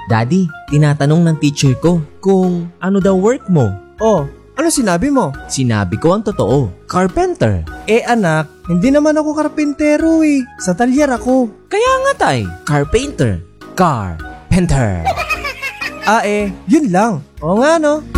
Daddy, tinatanong ng teacher ko kung ano daw work mo. Oh, ano sinabi mo? Sinabi ko ang totoo, carpenter. Anak, hindi naman ako karpentero Sa talyer ako. Kaya nga tay, carpenter. Carpenter. Yun lang. Oo nga no.